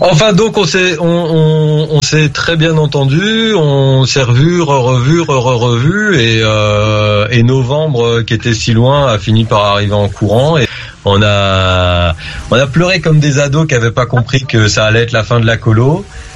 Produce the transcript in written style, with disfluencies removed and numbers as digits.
Enfin donc on s'est très bien entendu, on s'est revu et novembre qui était si loin a fini par arriver en courant et on a pleuré comme des ados qui avaient pas compris que ça allait être la fin de la colo